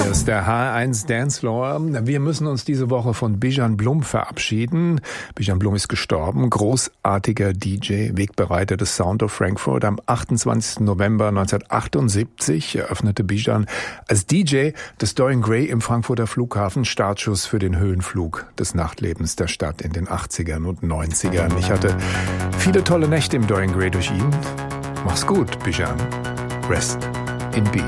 Das ist der H1 Dancefloor. Wir müssen uns diese Woche von Bijan Blum verabschieden. Bijan Blum ist gestorben. Großartiger DJ, Wegbereiter des Sound of Frankfurt. Am 28. November 1978 eröffnete Bijan als DJ des Dorian Gray im Frankfurter Flughafen, Startschuss für den Höhenflug des Nachtlebens der Stadt in den 80ern und 90ern. Ich hatte viele tolle Nächte im Dorian Gray durch ihn. Mach's gut, Bijan. Rest in Peace.